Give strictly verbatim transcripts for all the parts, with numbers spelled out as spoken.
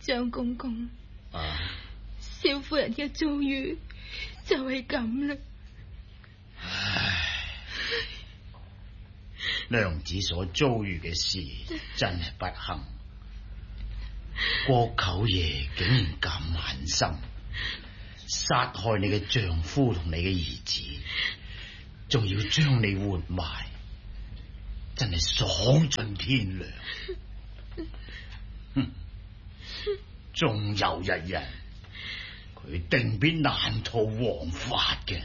張公公， 啊， 蕭夫人嘅遭遇就係咁啦。 唉，娘子所遭遇嘅事真係不幸，郭舅爺竟然咁狠心，殺害你嘅丈夫同你嘅兒子，仲要將你活埋，真係爽盡天良。哼，仲有一日，佢定必難逃王法嘅。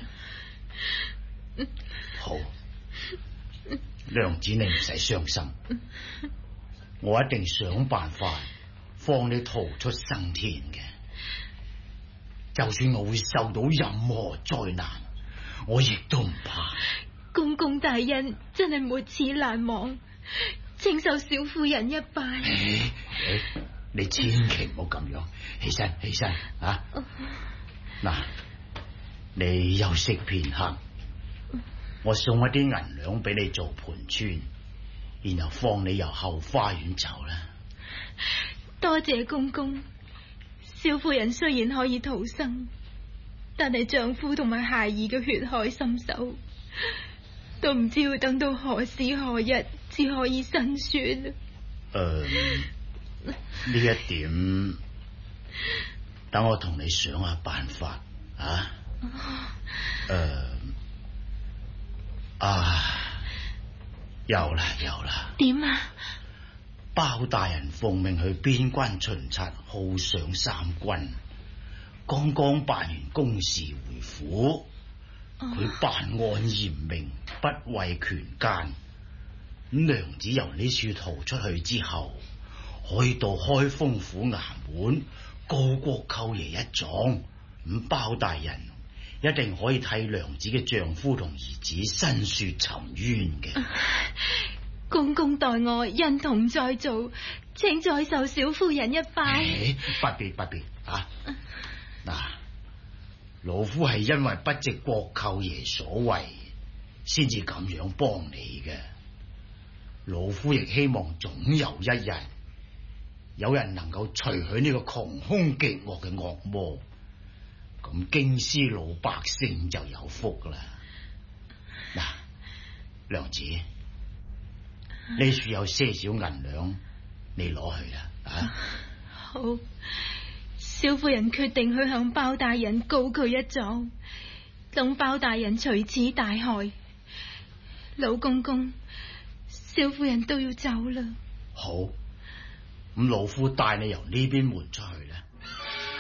好，娘子你唔使傷心，我一定想辦法放你逃出生天嘅。就算我會受到任何災難，我亦都唔怕。 公公大恩真係沒齒難忘，請受小夫人一拜。 欸欸、你千祈唔好咁樣，起身起身啊！嗱，你休息片刻，我送一啲銀兩俾你做盤纏，然後放你由後花園走啦。 多謝公公。蕭夫人雖然可以逃生，但係丈夫同埋孩兒嘅血海深仇，都唔知要等到何時何日至可以伸算。誒、 呃，呢一點等我同你想下辦法啊。誒、呃，啊，有啦有啦。 點啊？ 包大人奉命去邊關巡察，犒賞三軍，剛剛辦完公事回府。佢辦案嚴明，不畏權奸。娘子由呢處逃出去之後，可以到開封府衙門告國舅爺一狀。咁包大人一定可以替娘子嘅丈夫同兒子申說沉冤嘅。 公公待我恩同再造，請再受小夫人一拜。 欸、不必不必啊！嗱、啊，老夫係因為不值國舅爺所為，先至咁樣幫你嘅。老夫亦希望總有一日，有人能夠除去呢個窮凶極惡嘅惡魔，咁京師老百姓就有福啦。嗱、啊，娘子。呢處有些少銀兩，你攞去啦。啊， 好，蕭夫人決定去向包大人告佢一狀，等包大人除此大害。老公公，蕭夫人都要走啦。 好，咁老夫帶你由呢邊門出去，